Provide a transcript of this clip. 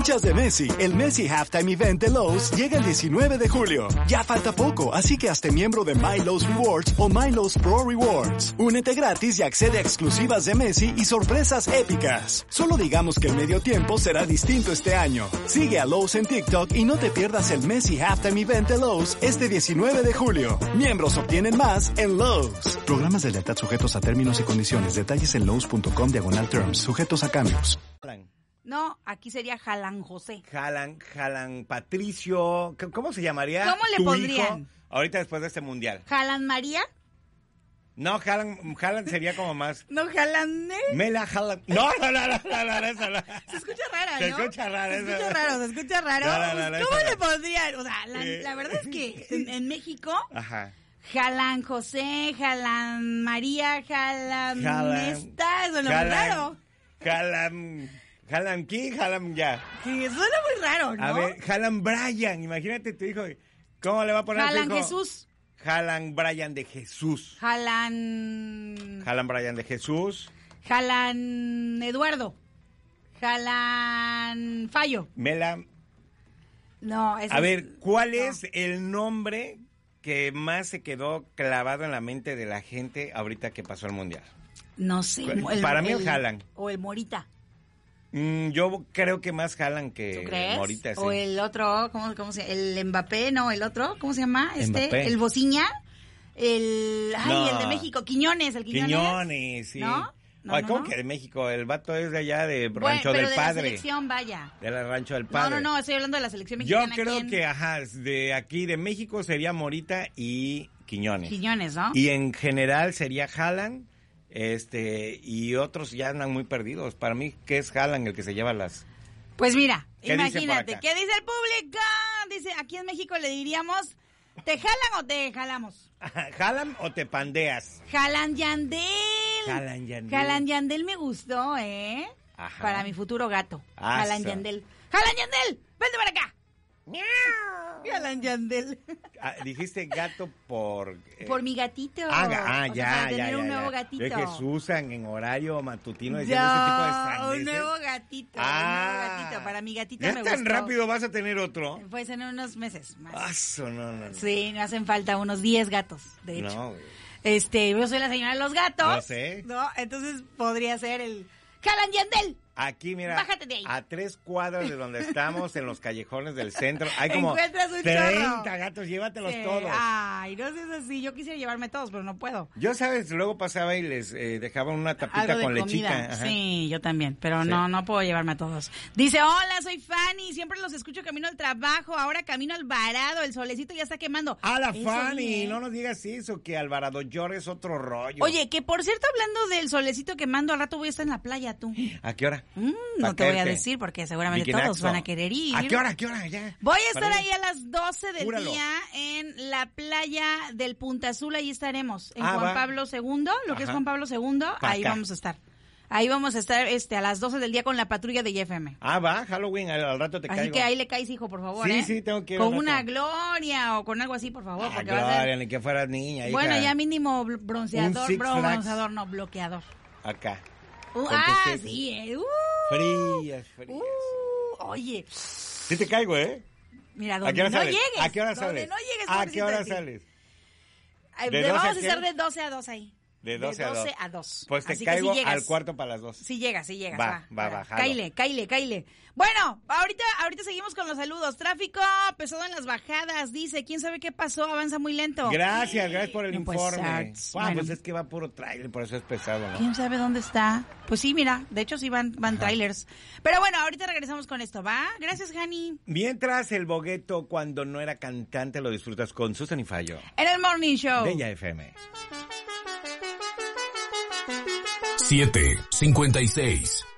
hinchas de Messi, el Messi Halftime Event de Lowe's llega el 19 de julio. Ya falta poco, así que hazte miembro de My Lowe's Rewards o My Lowe's Pro Rewards. Únete gratis y accede a exclusivas de Messi y sorpresas épicas. Solo digamos que el medio tiempo será distinto este año. Sigue a Lowe's en TikTok y no te pierdas el Messi Halftime Event de Lowe's este 19 de julio. Miembros obtienen más en Lowe's. Programas de lealtad sujetos a términos y condiciones. Detalles en lowes.com/terms. Sujetos a cambios. No, aquí sería Jalan José. Jalan Patricio. ¿Cómo se llamaría? ¿Cómo le pondrían? Hijo, ahorita después de este mundial. ¿Jalan María? No, Jalan sería como más. No, Jalan. Mela Jalan. No, eso no. Se escucha rara, ¿no? Se escucha raro. No, ¿Cómo le pondrían? O sea, la verdad es que en México. Ajá. Jalan José, Jalan María, Jalan esta, eso es lo muy raro. Jalan ¿qué? Jalan ya. Sí, suena muy raro, ¿no? A ver, Jalan Brian, imagínate tu hijo. ¿Cómo le va a poner Jalan a tu hijo? Jesús. Jalan Brian de Jesús. Jalan Brian de Jesús. Jalan Eduardo. Jalan Fallo. Mela. No, a ver, ¿cuál es el nombre que más se quedó clavado en la mente de la gente ahorita que pasó el mundial? No sé. Para mí el Jalan. O el Morita. Yo creo que más Jalan que Morita. Sí. O el otro, ¿cómo se llama? El Mbappé, no, el otro, ¿cómo se llama? Mbappé. El Bociña. El de México, Quiñones, el Quiñones. Quiñones, sí. ¿No? ¿Cómo que de México? El vato es de allá, de Rancho del Padre. de la selección, vaya. De la Rancho del Padre. No, estoy hablando de la selección mexicana. Yo creo que, de aquí, de México, sería Morita y Quiñones. Quiñones, ¿no? Y en general sería Jalan, y otros ya andan muy perdidos. Para mí, ¿qué es Jalan el que se lleva las...? Pues mira, ¿Qué imagínate, ¿qué dice el público? Dice, aquí en México le diríamos, ¿te jalan o te jalamos? ¿Jalan o te pandeas? Jalan Yandel. Jalan Yandel me gustó, ¿eh? Ajá. Para mi futuro gato. Asa. Jalan Yandel. ¡Jalan Yandel! ¡Vente para acá! ¡Miau! Jalan Yandel. Dijiste gato por... Por mi gatito. Ya. Para tener un nuevo gatito. Es que se usan en horario matutino diciendo ese tipo de sandeces. Un nuevo gatito. Para mi gatito ¿Ya me tan gustó. rápido vas a tener otro? Pues en unos meses más. No. Sí, me hacen falta unos 10 gatos, de hecho. No, güey. Yo soy la señora de los gatos. Lo sé. ¿No? Entonces podría ser el Jalan Yandel. Aquí, mira, Bájate de ahí. a 3 cuadras de donde estamos, en los callejones del centro, hay como Encuentras un 30 chorro. gatos, llévatelos todos. Ay, no seas así. Yo quisiera llevarme todos, pero no puedo. Yo, ¿sabes? Luego pasaba y les dejaba una tapita Algo de con comida. lechita. Ajá. Sí, yo también, pero Sí. no puedo llevarme a todos. Dice, hola, soy Fanny, siempre los escucho camino al trabajo, ahora camino al Alvarado, el solecito ya está quemando. A la Eso Fanny, bien. no nos digas eso, que Alvarado Llor es otro rollo. Oye, que por cierto, hablando del solecito quemando, al rato voy a estar en la playa, tú. ¿A qué hora? No te voy a decir porque seguramente Bikinaxo. todos van a querer ir. ¿A qué hora? Ya. Voy a estar Para ahí a las 12 del Júralo. día en la playa del Punta Azul, ahí estaremos. En Ah, Juan va. Pablo II, lo que es Ajá. Juan Pablo II, ahí acá. vamos a estar. Ahí vamos a estar a las 12 del día con la patrulla de IFM. Va, Halloween, al rato te Así caigo. que ahí le caes, hijo, por favor, Sí, ¿eh? sí, tengo que ir Con al una rato. gloria o con algo así, por favor, porque va a Gloria, ser... ni que fueras niña, hija. Bueno, ya mínimo Un bronceador, Six Flags. bronceador, no, bloqueador. Acá. Sí, Frías. Oye, Sí te caigo, ¿eh? mira, ¿A donde qué hora no sales? llegues. ¿A qué hora donde sales? no llegues, ¿A qué pobrecita hora de ti. sales? ¿De 12 vamos a a qué? estar de 12 a 2 ahí. De 12 a 2. Pues te Así que caigo sí llegas. al cuarto para las 2. Sí llegas. Va, jalo. Cáile. Bueno, ahorita seguimos con los saludos. Tráfico pesado en las bajadas, dice. ¿Quién sabe qué pasó? Avanza muy lento. Gracias por el No, pues, informe. bueno. Pues es que va puro trailer, por eso es pesado, ¿no? ¿Quién sabe dónde está? Pues sí, mira, de hecho sí van trailers. Pero bueno, ahorita regresamos con esto, ¿va? Gracias, Jani. Mientras el bogueto, cuando no era cantante, lo disfrutas con Susan y Fallo. En el Morning Show. De Ya FM. 7:56.